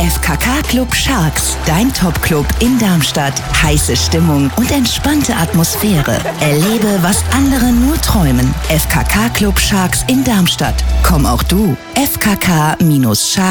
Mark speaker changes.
Speaker 1: FKK Club Sharks, dein Top-Club in Darmstadt. Heiße Stimmung und entspannte Atmosphäre. Erlebe, was andere nur träumen. FKK Club Sharks in Darmstadt. Komm auch du. FKK-Sharks